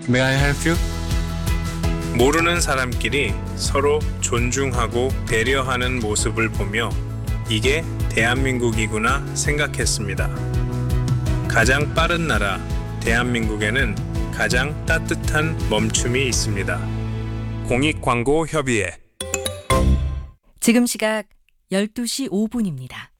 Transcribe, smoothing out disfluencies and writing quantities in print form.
May I help you? 모르는 사람끼리 서로 존중하고 배려하는 모습을 보며 이게 대한민국이구나 생각했습니다. 가장 빠른 나라 대한민국에는 가장 따뜻한 멈춤이 있습니다. 공익광고협의회 지금 시각 12시 5분입니다.